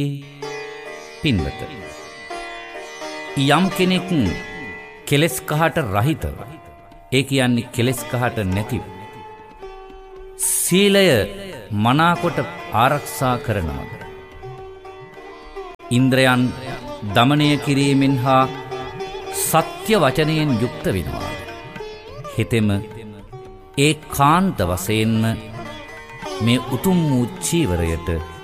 පින්වත, යම් කෙනෙක් කෙලෙස් කහට රහිතව, ඒ කියන්නේ කෙලෙස් කහට නැතිව සීලය මනාකොට ආරක්ෂා කරනවා, ඉන්ද්‍රයන් දමනය කිරීමෙන් හා සත්‍ය වචනයෙන් යුක්ත වෙනවා, හිතෙම ඒකාන්ත වශයෙන්ම මේ උතුම් වූ චීවරයට